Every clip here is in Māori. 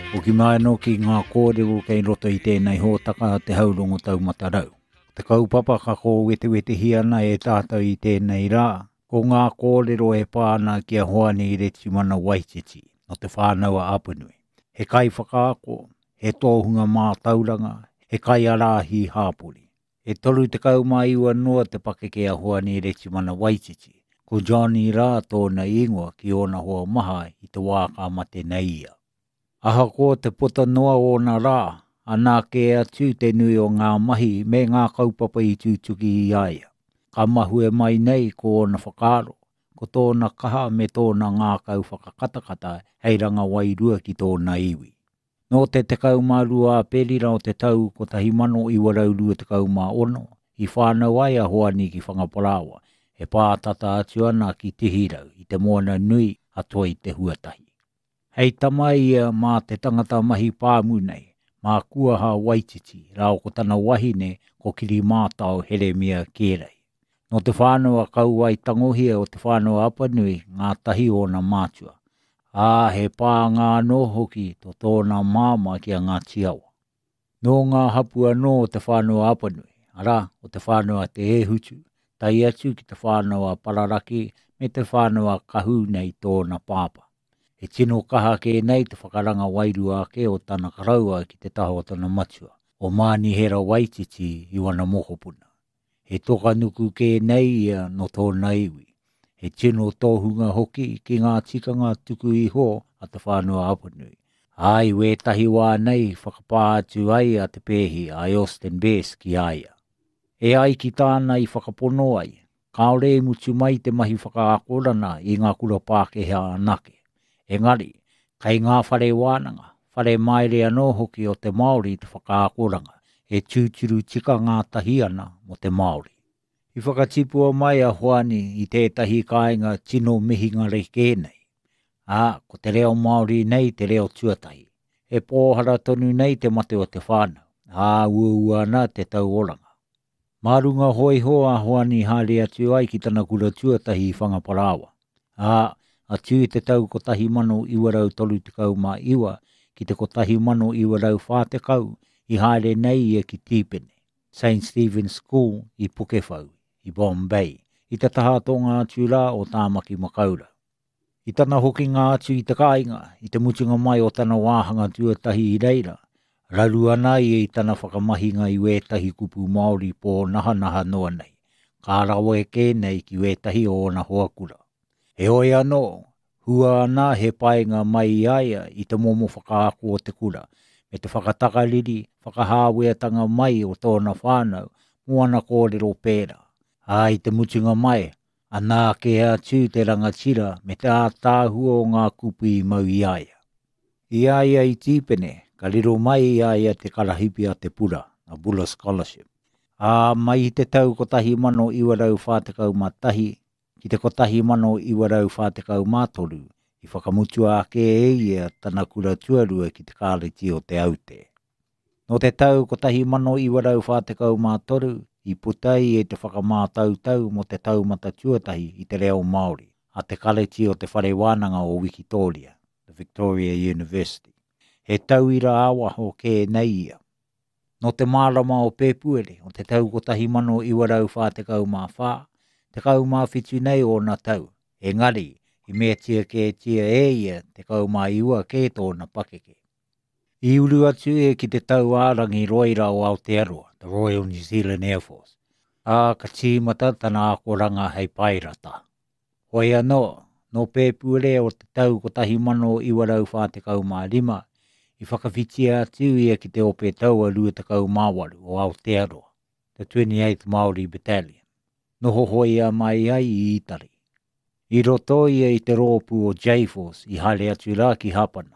O ki mai no ki ngā kōrero kei roto i tēnei hōtaka te haurongo taumata rau. Te kaupapa ka kō wete hiana e tātou i tēnei rā, ko ngā kōrero e pāna kia hoani i reti mana Waititi, no te whānaua Apanui. He kai whakaako, he tōhunga mā tauranga, he kai arahi hāpuri. E toru te kaumaiua noa te pakeke a hoani i reti mana Waititi, ko Johnny rā tōna ingoa ki ona hoa maha i te wāka mate nei ia. Aha ko te puta noa o nā rā, anā ke atu te nui o ngā mahi me ngā kaupapa i tūtuki i aia. Ka mahue mai nei ko ona whakaro, ko tōna kaha me tōna ngā kau whakakatakata heiranga wairua ki tōna iwi. No te kaumārua perira o te tau ko tahi mano i waraurua te kaumaono, i whānau ai a hoani ki whangaparawa, e pātata atu ana ki tihirau i te moana nui atua i te huatahi. Hei tamai ia mā te tangata mahi pāmu nei, mā kuaha Waititi, rao ko tana wahine ko kiri mātau Heremia Kērei. No te whānau a kauai tangohia o te whānau Apanui ngā tahi o na mātua. He pā ngā no hoki to tōna māma ki a ngā tiawa. No ngā hapua no o te whānau Apanui, ara o te whānau a te ehutu, tai atu ki te whānau a Pararaki me te whānau a Kahu nei tōna pāpa. He tino kaha ke nei te whakaranga wairua ake o tana karaua ki te taho o tana matua, o Māni Hera Waititi i wana mohopuna. He toka nuku ke nei ia no tōna iwi. He tino tōhunga hoki ki ngā tikanga tuku iho a te whānau Apanui. Ai wētahi wā nei whakapā atu ai a te pēhi a Austin Bess ki aia. E ai ki tāna i whakapono ai, kaore mutu mai te mahi whakaakorana i ngā kura Pākehā anake. Engari, kai ngā whare wānanga, whare maere anō hoki o te Māori te whakaakoranga, e tūturu tika ngā tahiana mo te Māori. I whakatipua mai a hoani i tētahi kāinga tino mihinga kēnei. Ko te reo Māori nei te reo tuatahi. E pōhara tonu nei te mate o te whānau. Ua ana te tauoranga. Marunga hoiho a hoani hāre atu ai ki tana kura tuatahi i Whangaparawa. Atu te tau ko tahi mano i warau tolu te kau mā iwa ki te ko tahi mano i warau whāte kau i haere nei ia ki Tīpene, St. Stephen's School i Pukewhau, i Bombay, i te tahatonga atu rā o Tāmaki Makaurau. I tana hoki ngā atu i te kāinga, i te mutunga mai o tana wāhanga tuatahi i reira, raru ana i tana whakamahinga i wētahi kupu Māori pō naha noa nei, ka rawe kēnei ki wētahi o na hoakura. E oi anō, hua ana he painga mai i aia i te momo whakaako o te kura, me te whakatakariri, whakahāweatanga mai o tōna whānau, moana kōrero pēra. I te mutunga mai, anā ke atu te rangatira me te ātāhua o ngā kupu i mau i aia. I aia i Tīpene, ka riro mai i aia te karahipi a te pura, a Buller Scholarship. Mai i te tau ko tahi mano i warau whātekau matahi, ki te kotahi mano i warau whātekau mātoru, i whakamutua ake ia tana kura tuarua ki te kāreti o te aute. No te tau kotahi mano i warau whātekau mātoru, i putai e te whakamātautau mo te taumata tuatahi i te reo Māori, a te kāreti o te whare wānanga o Wikitoria, the Victoria University. He tauira awaho ke nei ia. No te mārama o Pēpuere, o te tau kotahi mano i warau whātekau mā whā, te kaumā whitu nei o nā tau. Engari, i mea tia ke tia ia te kaumā iua ke tōna pakeke. I uru atu e ki te tau ārangi roira o Aotearoa, the Royal New Zealand Air Force. Ka tīmata tana akoranga hei pairata. Hoi anō, no Pēpuere o te tau ko tahi mano i warau whātekau mā rima, i whakawhitia atu ia ki te ope taua rua te kau māwaru o Aotearoa, the 28th Māori Battalion. Noho hoia mai ai i Itari. I roto ia i te rōpu o J-Force i haere atu rā ki Hapana.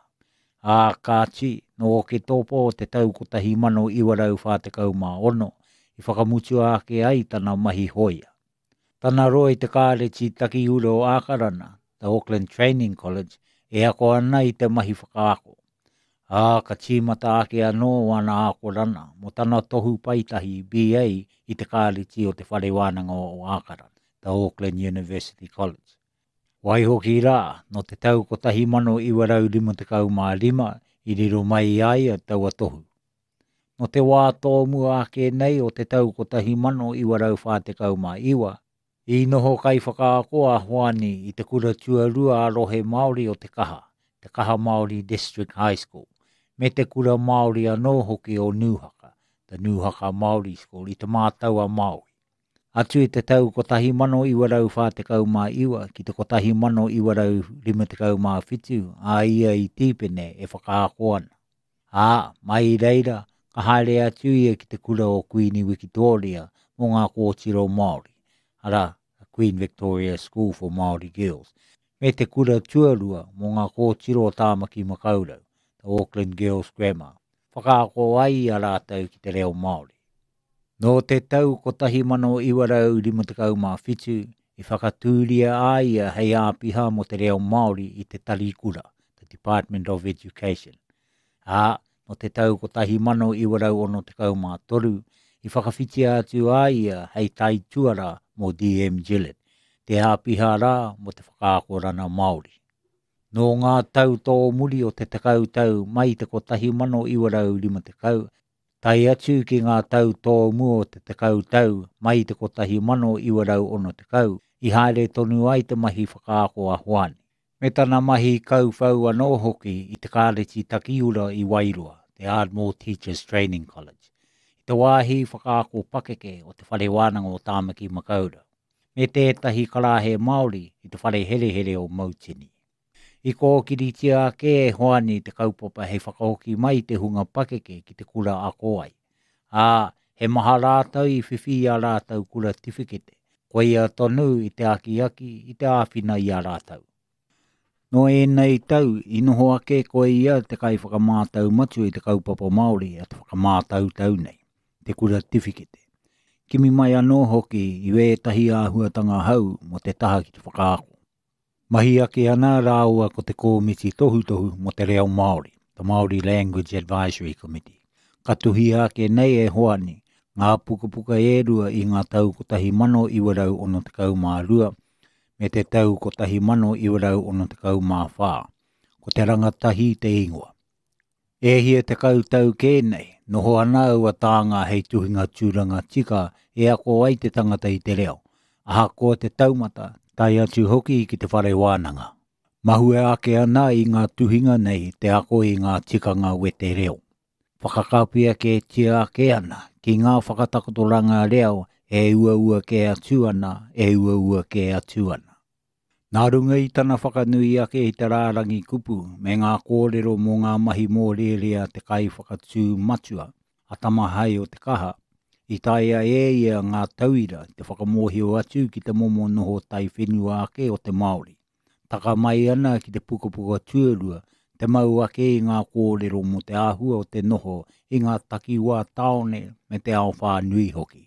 Kāti, no o ke topo o te tau ko tahi mano i warau whātekau mā ono, i whakamutua ake ai tana mahi hoia. Tana roa i te kāreti taki uro o Ākarana, the Auckland Training College, e ako ana i te mahi whakaako. Ka tīmata ake anō wana ākorana, mo tana tohu paitahi BA i te kāreti o te whare wānanga o Ākarana, the Auckland University College. Waihoki rā, no te tau ko tahi mano i warau 55 i riro mai ai a taua tohu. No te wā tō mua ake nei o te tau ko tahi mano iwa rau whātekau mā iwa, i noho kai whakaakoa hoani i te kura tuarua arohe Māori o te kaha Māori District High School, me te kura Māori anō hoki o Nūhaka, the Nūhaka Māori School, i te mātaua Māori. Atu i te tau ko tahi mano iwa rau whātekau mā iwa, ki te ko tahi mano iwa rau 50 whitu, a ia i tīpene e whakaakoana. Mai reira, ka haere atu ia ki te kura o Queen Victoria mo ngā kōtiro Māori, ara Queen Victoria School for Māori Girls, me te kura tuarua mo ngā kōtiro o Tāmaki Makaurau, the Auckland Girls Grammar, whakaako ai a rātau ki te reo Māori. No te tau ko tahi mano iwa rau 57, i whakatūria aia hei āpiha mo te reo Māori i te tarikura, the Department of Education. No te tau ko tahi mano iwa rau 63, i whakawhiti atu aia hei tai tuara mo DM Gillett, te āpiha rā mo te whakaakorana Māori. No ngā tau tō muri o te tekau tau mai te ko tahi mano iwa rau 50, tai atu ki ngā tau tō mua o te tekau tau mai te ko tahi mano iwa rau 60, i haere tonu ai te mahi whakaakoa hoani. Me tana mahi kau whau anō hoki i te kāreti takiura i Wairua, the Ardmore Teachers Training College. I te wāhi whakaako pakeke o te whare wānanga o Tāmaki Makaurau. Me tētahi karahe Māori i te whare here o Mautini. I kōkiritia ke e hoani te kaupapa hei whakahoki mai te hunga pakeke ki te kura a koai. He maha rātau i whiwhi a rātau kura tiwhikete, koe ia tonu i te aki i te āwhina i a rātau. No nei tau, i noho ake koe ia te kai whakamātau matu i te kaupapa Māori a te whakamātau tau nei, te kura tiwhikete. Kimi mai anō hoki i wētahi āhuatanga hau mo te taha ki te whakaako. Mahi ake ana rāua ko te kōmiti tohu mo te reo Māori, the Māori Language Advisory Committee. Ka tuhi ake nei e hoani, ngā pukapuka e rua i ngā tau ko tahi mano iwa rau 62, me te tau ko tahi mano iwa rau 64, ko te rangatahi te ingoa. E hia te kautau kēnei, noho ana ua tānga hei tuhinga tūranga tika e ako ai te tangata i te reo. Aha ko te taumata, tai atu hoki ki te whare wānanga. Mahue ake ana i ngā tuhinga nei te ako i ngā tikanga we te reo. Whakakapia ke tia ake ana ki ngā whakatakotoranga reo e ua ke atu ana, ke atu ana. Nā runga i tana whakanui ake i te rārangi kupu me ngā kōrero mō ngā mahi mōrerea te kai whakatū matua, a tamahai o te kaha, i taia ia ngā tauira te whakamohio atu ki te momo noho tai whenua ake o te Māori. Taka mai ana ki te pukapuka tuarua, te mau ake i ngā kōrero mo te āhua o te noho i ngā takiwa taone me te aowha nui hoki.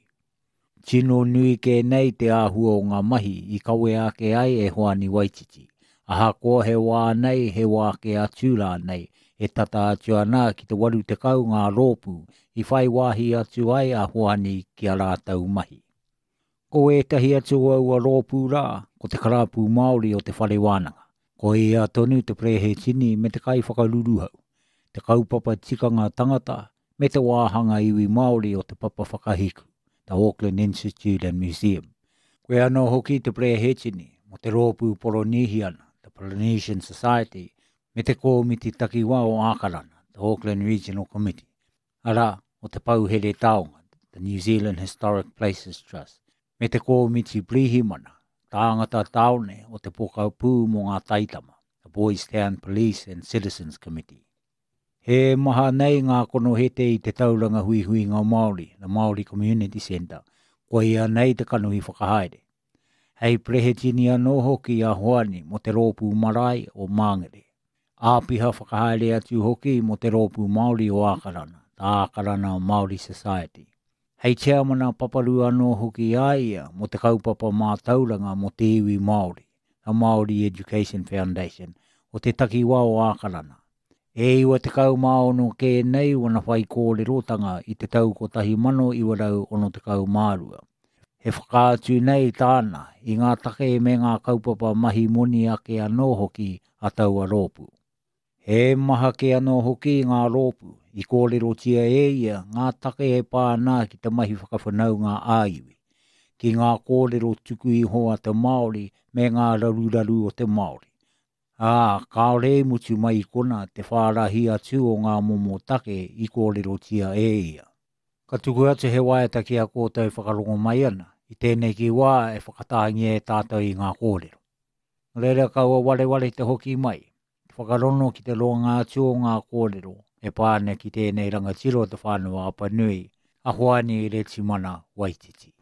Tino nui ke nei te āhua o ngā mahi i kawe ake ai e hoani Waititi. Aha ko he wā nei he wā ke atu rā nei e tata atu ana ki te waru te kau ngā rōpū i whai wāhi atu ai a hoani ki a rātau mahi. Ko e tahi atu au a rōpū rā ko te karapu Māori o te whare wānanga. Ko e a tonu te prehe tini me te kai whakaruruhau. Te kaupapa tikanga tangata me te wāhanga iwi Māori o te papa whakahiku. The Auckland Institute and Museum. Koe anō hoki te prehetini mo te rōpū Polynesian, the Polynesian Society, me te kōmiti takiwa o Ākarana, the Auckland Regional Committee. Ara, o te pauhere taonga, the New Zealand Historic Places Trust, me te kōmiti Brihimana, tāngata taone o te pokaupū mo ngā taitama, the Boys Town Police and Citizens Committee. He maha nei ngā konohete i te tauranga hui ngā Māori, the Māori Community Centre, ko ia nei te kanuhi whakahaere. Hei prehetini anō hoki a hoani mo te rōpū marae o Māngere. Āpiha whakahaere atu hoki mo te rōpū Māori o Ākarana, the Ākarana Māori Society. Hei chairmana paparu anō hoki aia mo te kaupapa mātauranga mo te iwi Māori, the Māori Education Foundation, o te takiwa o Ākarana. E iwa te kau maono ke nei wana whai kōrerotanga i te tau ko tahi mano iwa rau ono te kau mārua. He whakaatu nei tāna i ngā take me ngā kaupapa mahi moni ake anō hoki a taua rōpū. He maha ke anō hoki ngā rōpu, I kōrero tia e ia, ngā take e pānā ki te mahi whakawhanau ngā āiwi, ki ngā kōrero tuku I hoa te Māori me ngā raruraru o te Māori. Kaore mutu mai kona te whārahi atu o ngā momo take I kōrero tia e ia. Ka tuku atu he waiata ki a kōtau whakarongo mai ana, I tēnei ki wā e whakatāngi e tātou I ngā kōrero. Reira kaua wale te hoki mai. Whakarono ki te roanga atu o ngā kōrero e pāne ki tēnei rangatiro te whānau Apanui, a hoani I re timana Waititi.